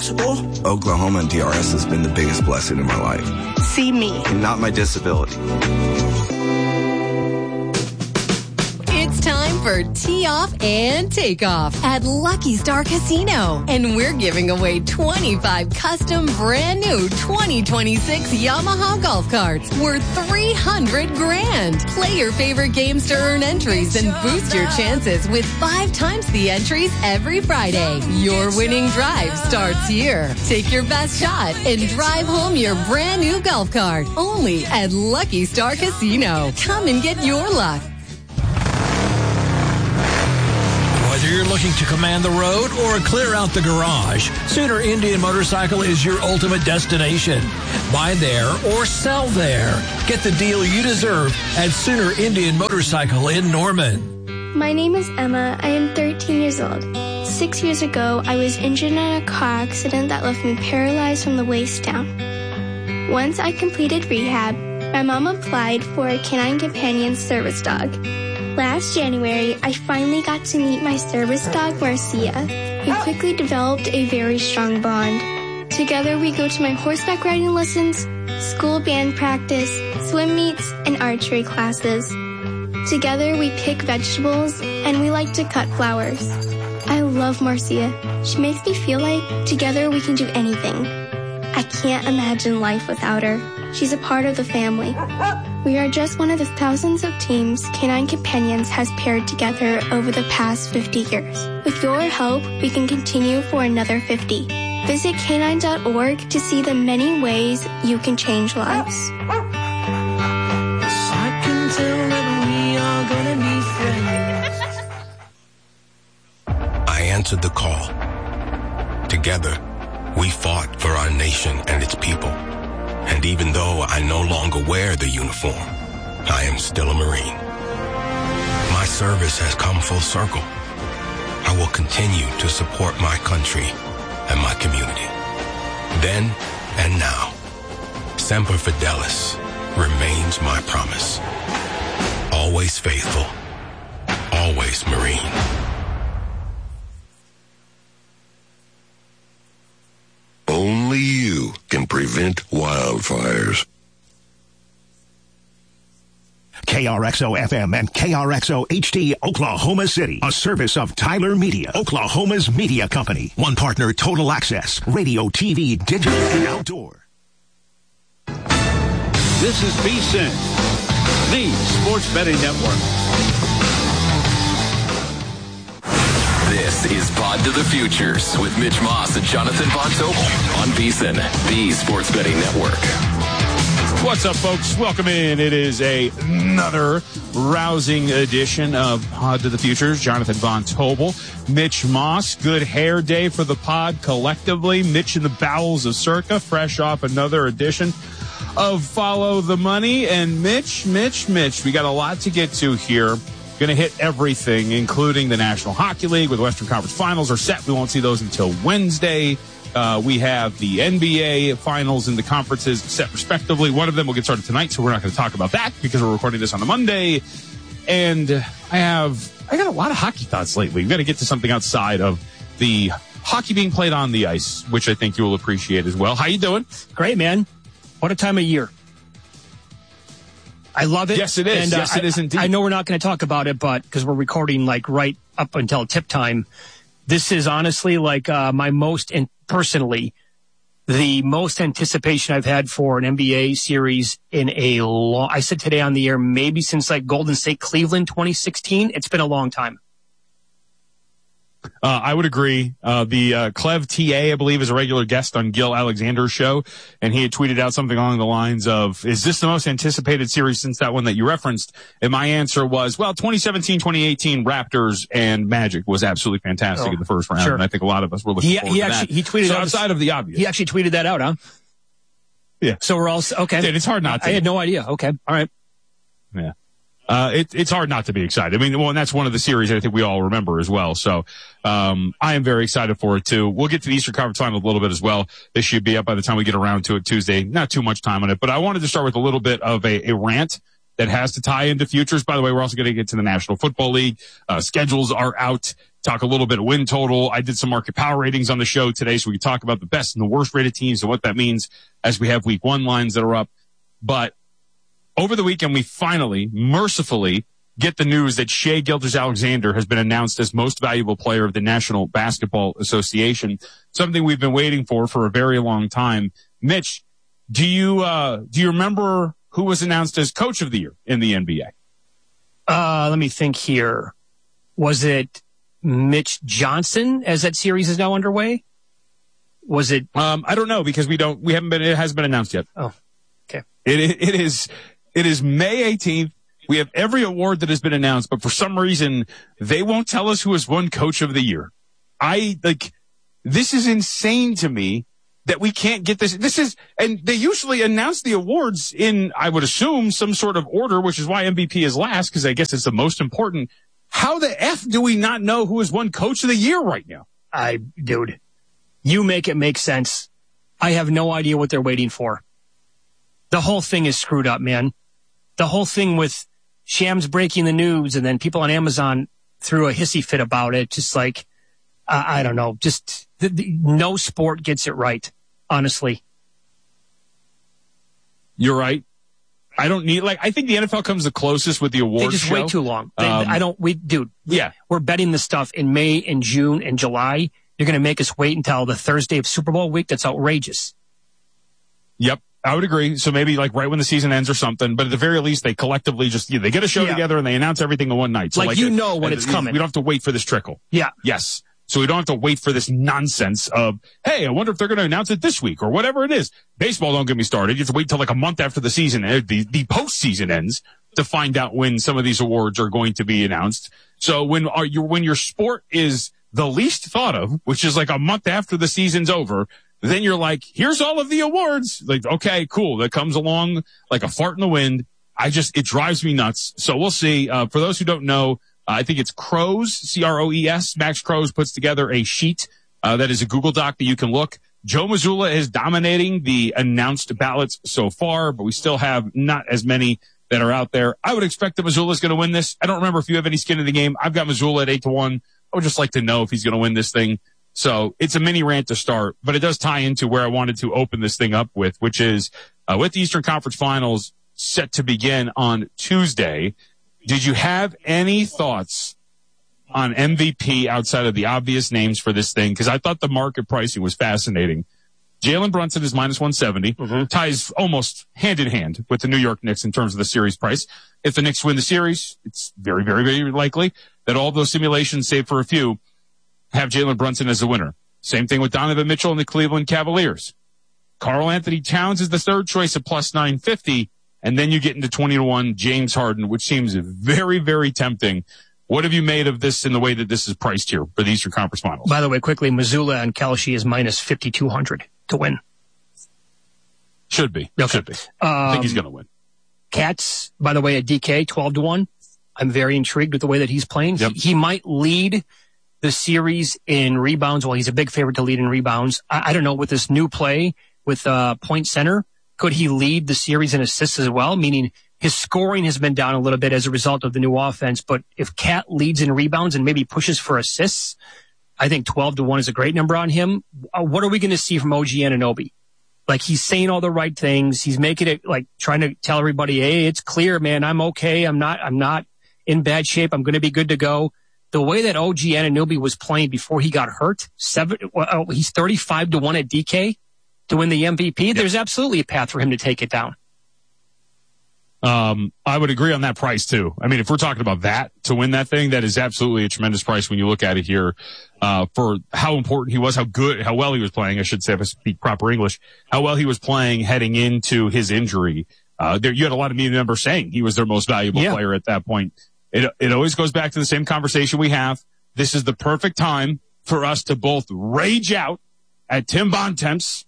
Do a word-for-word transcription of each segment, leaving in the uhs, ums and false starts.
possible? Oklahoma and D R S has been the biggest blessing in my life. See me. And not my disability. It's time for Tee Off and Take Off at Lucky Star Casino. And we're giving away twenty-five custom brand new twenty twenty-six Yamaha golf carts worth three hundred grand. Play your favorite games to earn entries and boost your chances with five times the entries every Friday. Your winning drive starts here. Take your best shot and drive home your brand new golf cart. Only at Lucky Star Casino. Come and get your luck. Whether you're looking to command the road or clear out the garage, Sooner Indian Motorcycle is your ultimate destination. Buy there or sell there. Get the deal you deserve at Sooner Indian Motorcycle in Norman. My name is Emma. I am thirteen years old. Six years ago, I was injured in a car accident that left me paralyzed from the waist down. Once I completed rehab, my mom applied for a Canine Companion service dog. Last January, I finally got to meet my service dog, Marcia. We quickly developed a very strong bond. Together, we go to my horseback riding lessons, school band practice, swim meets, and archery classes. Together, we pick vegetables, and we like to cut flowers. I love Marcia. She makes me feel like together we can do anything. I can't imagine life without her. She's a part of the family. We are just one of the thousands of teams Canine Companions has paired together over the past fifty years. With your help, we can continue for another fifty. Visit canine dot org to see the many ways you can change lives. I can tell that we are gonna be friends. I answered the call. Together, we fought for our nation and its people. And even though I no longer wear the uniform, I am still a Marine. My service has come full circle. I will continue to support my country and my community. Then and now, Semper Fidelis remains my promise. Always faithful, always Marine. Only you can prevent wildfires. K R X O F M and K R X O H D Oklahoma City, a service of Tyler Media, Oklahoma's media company. One partner, Total Access, radio, T V, digital, and outdoor. This is V S I N, the Sports Betting Network. This is Pod to the Futures with Mitch Moss and Jonathan Von Tobel on V S I N, the Sports Betting Network. What's up, folks? Welcome in. It is a, another rousing edition of Pod to the Futures. Jonathan Von Tobel, Mitch Moss. Good hair day for the pod collectively. Mitch in the bowels of Circa, fresh off another edition of Follow the Money. And Mitch, Mitch, Mitch, we got a lot to get to here. Going to hit everything, including the National Hockey League, with the Western Conference Finals are set. We won't see those until Wednesday. Uh, we have the N B A Finals and the conferences set respectively. One of them will get started tonight, so we're not going to talk about that because we're recording this on a Monday. And I have, I got a lot of hockey thoughts lately. We've got to get to something outside of the hockey being played on the ice, which I think you will appreciate as well. How you doing? Great, man. What a time of year. I love it. Yes, it is. And, uh, yes, it is indeed. I, I know we're not going to talk about it, but because we're recording like right up until tip time, this is honestly like uh, my most, and personally, the most anticipation I've had for an N B A series in a long, I said today on the air, maybe since like Golden State Cleveland twenty sixteen. It's been a long time. Uh, I would agree. Uh, the uh, Clev T A, I believe, is a regular guest on Gil Alexander's show, and he had tweeted out something along the lines of, is this the most anticipated series since that one that you referenced? And my answer was, well, twenty seventeen twenty eighteen Raptors and Magic was absolutely fantastic oh, in the first round, sure. and I think a lot of us were looking he, forward he to actually, that. He tweeted so out outside of the obvious. He actually tweeted that out, huh? Yeah. So we're all, okay. Dude, it's hard not to. I had no idea. Okay. All right. Yeah. Uh, it, it's hard not to be excited. I mean, well, and that's one of the series I think we all remember as well. So, um, I am very excited for it too. We'll get to the Eastern Conference Final a little bit as well. This should be up by the time we get around to it Tuesday. Not too much time on it, but I wanted to start with a little bit of a, a rant that has to tie into futures. By the way, we're also going to get to the National Football League. Uh, schedules are out. talk a little bit of win total. I did some market power ratings on the show today, so we can talk about the best and the worst rated teams and what that means as we have week one lines that are up. But over the weekend, we finally, mercifully, get the news that Shai Gilgeous-Alexander has been announced as most valuable player of the National Basketball Association, something we've been waiting for for a very long time. Mitch, do you uh, do you remember who was announced as Coach of the Year in the N B A? Uh, let me think here. Was it Mitch Johnson as that series is now underway? Was it? Um, I don't know because we don't. We haven't been. It hasn't been announced yet. Oh, okay. It it is. It is May eighteenth. We have every award that has been announced, but for some reason they won't tell us who has won Coach of the Year. I like. This is insane to me that we can't get this. This is, and they usually announce the awards in, I would assume, some sort of order, which is why M V P is last because I guess it's the most important. How the F do we not know who has won Coach of the Year right now? I, dude, you make it make sense. I have no idea what they're waiting for. The whole thing is screwed up, man. The whole thing with Shams breaking the news and then people on Amazon threw a hissy fit about it. Just like, uh, I don't know, just the, the, no sport gets it right, honestly. You're right. I don't need, like, I think the N F L comes the closest with the awards show. They just show. wait too long. They, um, I don't, we, dude. Yeah. We're betting the stuff in May and June and July. You're going to make us wait until the Thursday of Super Bowl week? That's outrageous. Yep. I would agree. So maybe like right when the season ends or something, but at the very least, they collectively just, yeah, they get a show yeah. together and they announce everything in one night. So like, like you it, know when it's coming. We don't have to wait for this trickle. Yeah. Yes. So we don't have to wait for this nonsense of, hey, I wonder if they're going to announce it this week or whatever it is. Baseball, don't get me started. You have to wait till like a month after the season, the, the postseason ends to find out when some of these awards are going to be announced. So when are you, when your sport is the least thought of, which is like a month after the season's over, then you're like, here's all of the awards. Like, okay, cool. That comes along like a fart in the wind. I just, it drives me nuts. So we'll see. Uh, for those who don't know, uh, I think it's Crows, C R O E S. Max Crows puts together a sheet, uh, that is a Google Doc that you can look. Joe Mazzulla is dominating the announced ballots so far, but we still have not as many that are out there. I would expect that Mazzulla is going to win this. I don't remember if you have any skin in the game. I've got Mazzulla at eight to one. I would just like to know if he's going to win this thing. So it's a mini rant to start, but it does tie into where I wanted to open this thing up with, which is uh, with the Eastern Conference Finals set to begin on Tuesday. Did you have any thoughts on M V P outside of the obvious names for this thing? Because I thought the market pricing was fascinating. Jalen Brunson is minus one seventy, mm-hmm. ties almost hand in hand with the New York Knicks in terms of the series price. If the Knicks win the series, it's very, very, very likely that all those simulations, save for a few, have Jalen Brunson as a winner. Same thing with Donovan Mitchell and the Cleveland Cavaliers. Karl Anthony Towns is the third choice at plus nine fifty, and then you get into twenty to one James Harden, which seems very, very tempting. What have you made of this in the way that this is priced here for the Eastern Conference Finals? By the way, quickly, Mazzulla and Kalshi is minus fifty-two hundred to win. Should be. Okay. Should be. Um, I think he's going to win. Cats, by the way, at D K, twelve to one. I'm very intrigued with the way that he's playing. Yep. He, he might lead the series in rebounds. Well, he's a big favorite to lead in rebounds. I, I don't know, with this new play with uh point center, could he lead the series in assists as well? Meaning his scoring has been down a little bit as a result of the new offense. But if Cat leads in rebounds and maybe pushes for assists, I think twelve to one is a great number on him. Uh, what are we going to see from O G Anunoby? Like, he's saying all the right things. He's making it, like, trying to tell everybody, hey, it's clear, man. I'm okay. I'm not, I'm not in bad shape. I'm going to be good to go. The way that O G Anunoby was playing before he got hurt, seven, well, he's thirty-five to one at D K to win the M V P. Yep. There's absolutely a path for him to take it down. Um, I would agree on that price too. I mean, if we're talking about that to win that thing, that is absolutely a tremendous price when you look at it here, uh, for how important he was, how good, how well he was playing. I should say, if I speak proper English, how well he was playing heading into his injury. Uh, there, you had a lot of media members saying he was their most valuable yeah. player at that point. It, it always goes back to the same conversation we have. This is the perfect time for us to both rage out at Tim Bontemps.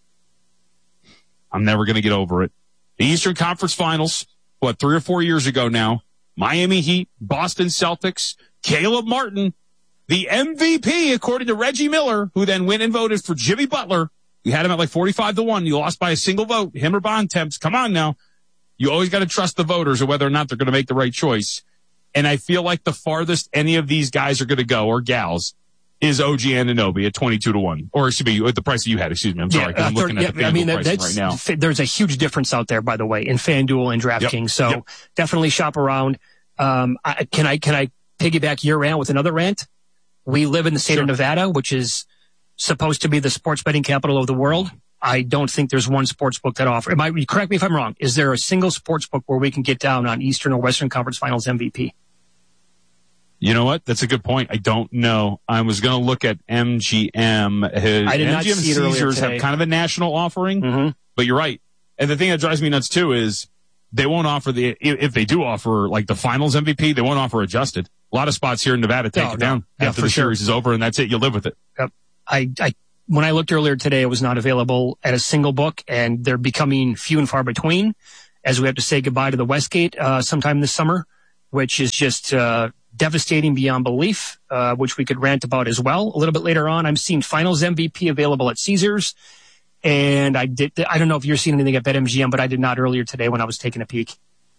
I'm never going to get over it. The Eastern Conference Finals, what, three or four years ago now, Miami Heat, Boston Celtics, Caleb Martin, the M V P, according to Reggie Miller, who then went and voted for Jimmy Butler. You had him at like forty-five to one. You lost by a single vote, him or Bontemps. Come on now. You always got to trust the voters or whether or not they're going to make the right choice. And I feel like the farthest any of these guys are going to go, or gals, is O G Anunoby at twenty-two to one. Or excuse me, at the price that you had, excuse me. I'm sorry. Yeah, uh, I'm looking thirty, at the yeah, I mean, that, pricing that's, right now. There's a huge difference out there, by the way, in FanDuel and DraftKings. Yep. So Yep. definitely shop around. Um, I, can I, can I piggyback your rant with another rant? We live in the state Sure. of Nevada, which is supposed to be the sports betting capital of the world. I don't think there's one sports book that offers. Am I, correct me if I'm wrong. Is there a single sports book where we can get down on Eastern or Western Conference Finals M V P? You know what? That's a good point. I don't know. I was going to look at M G M. His, I did not M G M see it earlier Caesars today. have kind of a national offering, Mm-hmm. but you're right. And the thing that drives me nuts too is they won't offer the, if they do offer like the finals M V P, they won't offer adjusted. A lot of spots here in Nevada take No, it no. down Yeah, after for the sure. series is over, and that's it. You live with it. Yep. I, I, when I looked earlier today, it was not available at a single book, and they're becoming few and far between as we have to say goodbye to the Westgate uh, sometime this summer, which is just uh, devastating beyond belief, uh, which we could rant about as well. A little bit later on, I'm seeing finals M V P available at Caesars, and I did. I don't know if you're seeing anything at BetMGM, but I did not earlier today when I was taking a peek.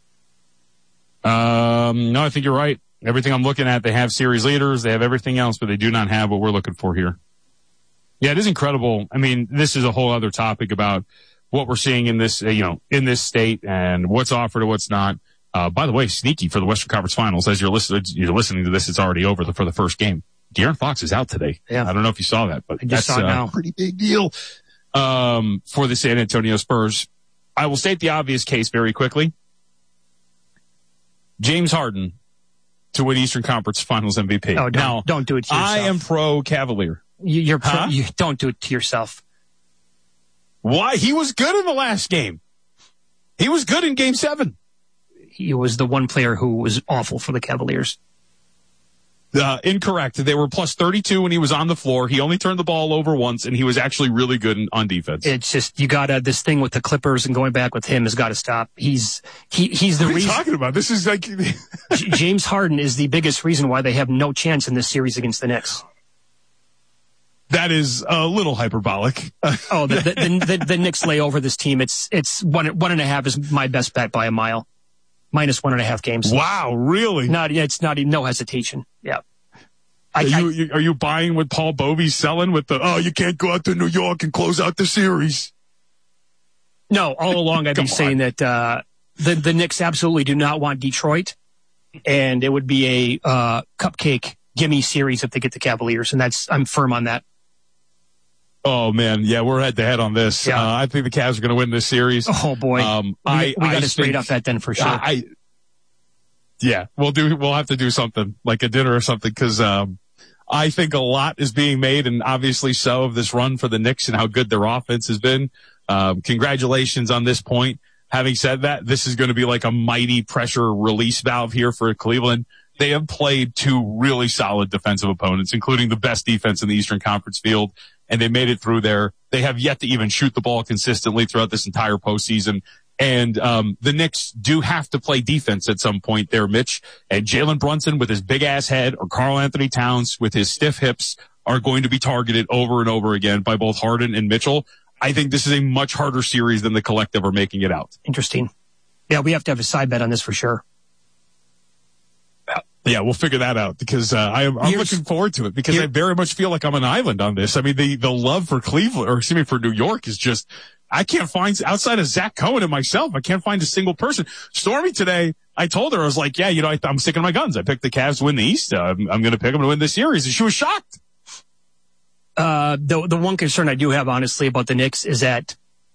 Um, no, I think you're right. Everything I'm looking at, they have series leaders, they have everything else, but they do not have what we're looking for here. Yeah, it is incredible. I mean, this is a whole other topic about what we're seeing in this, uh, you know, in this state and what's offered and what's not. Uh, by the way, sneaky for the Western Conference Finals. As you're listening, you're listening to this, it's already over the, for the first game. De'Aaron Fox is out today. Yeah. I don't know if you saw that, but I that's just saw it now. a pretty big deal, um, for the San Antonio Spurs. I will state the obvious case very quickly. James Harden to win Eastern Conference Finals M V P. Oh, don't, now, don't do it to yourself. I am pro Cavalier. You, you're pro, Huh? you don't do it to yourself. Why? He was good in the last game. He was good in game seven. He was the one player who was awful for the Cavaliers. Uh, incorrect. They were plus thirty-two when he was on the floor. He only turned the ball over once, and he was actually really good in, on defense. It's just, you gotta, this thing with the Clippers and going back with him has got to stop. He's, he, he's the what are you reason. talking about? This is like J- James Harden is the biggest reason why they have no chance in this series against the Knicks. that is a little hyperbolic. Oh, the, the, the, the, the Knicks lay over this team. It's, it's one, one and a half is my best bet by a mile. Minus one and a half games. Wow, really? Not, it's not even, no hesitation. Yeah. I, Are I, you, you are you buying what Paul Bovey's selling with the, oh, you can't go out to New York and close out the series? no, all along I've been Come saying that, uh, the, the Knicks absolutely do not want Detroit, and it would be a, uh, cupcake gimme series if they get the Cavaliers, and that's, I'm firm on that. Oh man, yeah, we're head to head on this. Yeah. Uh, I think the Cavs are going to win this series. Oh boy. Um, we I, we I got to straight think- up that then for sure. I, I- yeah, we'll do. We'll have to do something like a dinner or something because um, I think a lot is being made, and obviously so, of this run for the Knicks and how good their offense has been. Um, congratulations on this point. Having said that, this is going to be like a mighty pressure release valve here for Cleveland. They have played two really solid defensive opponents, including the best defense in the Eastern Conference field, and they made it through there. They have yet to even shoot the ball consistently throughout this entire postseason. And um, the Knicks do have to play defense at some point there, Mitch. And Jalen Brunson with his big-ass head or Karl Anthony Towns with his stiff hips are going to be targeted over and over again by both Harden and Mitchell. I think this is a much harder series than the collective are making it out. Interesting. Yeah, we have to have a side bet on this for sure. Yeah, we'll figure that out because uh, I am, I'm Here's- looking forward to it because here- I very much feel like I'm an island on this. I mean, the, the love for Cleveland, or excuse me, for New York is just, I can't find, outside of Zach Cohen and myself, I can't find a single person. Stormy today, I told her, I was like, yeah, you know, I, I'm sticking to my guns. I picked the Cavs to win the East. Uh, I'm, I'm going to pick them to win this series. And she was shocked. Uh, the, the one concern I do have, honestly, about the Knicks is that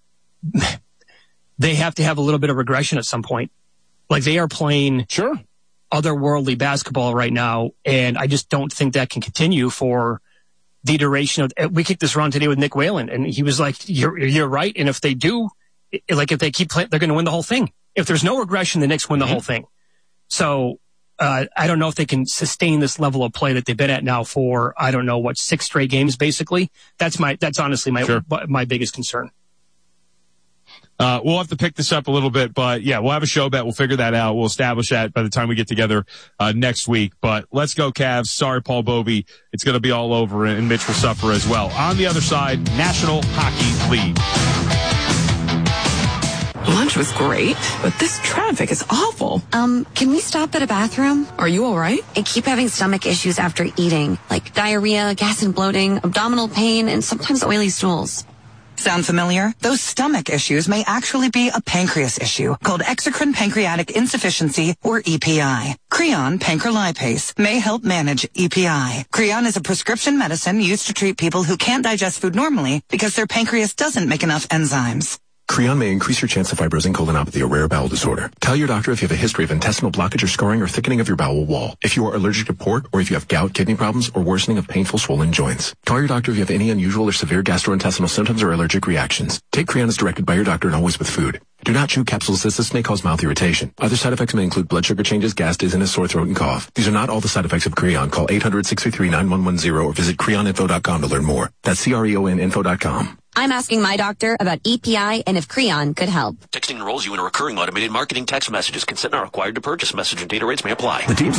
they have to have a little bit of regression at some point. Like, they are playing Sure. otherworldly basketball right now, and I just don't think that can continue for the duration of. We kicked this around today with Nick Whalen, and he was like, "You're you're right." And if they do, like if they keep playing, they're going to win the whole thing. If there's no regression, the Knicks win the mm-hmm. whole thing. So uh, I don't know if they can sustain this level of play that they've been at now for I don't know what six straight games. Basically, that's my that's honestly my Sure. my biggest concern. Uh, we'll have to pick this up a little bit, but yeah, we'll have a show bet. We'll figure that out. We'll establish that by the time we get together, uh, next week. But let's go Cavs. Sorry, Paul Bovey. It's going to be all over and Mitch will suffer as well. On the other side, National Hockey League. Lunch was great, but this traffic is awful. Um, can we stop at a bathroom? Are you all right? I keep having stomach issues after eating, like diarrhea, gas and bloating, abdominal pain, and sometimes oily stools. Sound familiar? Those stomach issues may actually be a pancreas issue called exocrine pancreatic insufficiency, or E P I. Creon pancrelipase may help manage E P I. Creon is a prescription medicine used to treat people who can't digest food normally because their pancreas doesn't make enough enzymes. Creon may increase your chance of fibrosing colonopathy, a rare bowel disorder. Tell your doctor if you have a history of intestinal blockage or scarring or thickening of your bowel wall, if you are allergic to pork, or if you have gout, kidney problems, or worsening of painful swollen joints. Call your doctor if you have any unusual or severe gastrointestinal symptoms or allergic reactions. Take Creon as directed by your doctor and always with food. Do not chew capsules as this may cause mouth irritation. Other side effects may include blood sugar changes, gas, dizziness, sore throat, and cough. These are not all the side effects of Creon. Call eight hundred, six three three, nine one one zero or visit creon info dot com to learn more. That's C R E O N info dot com. I'm asking my doctor about E P I and if Creon could help. Texting enrolls you in a recurring automated marketing text messages. Consent not required to purchase. Message and data rates may apply. The team's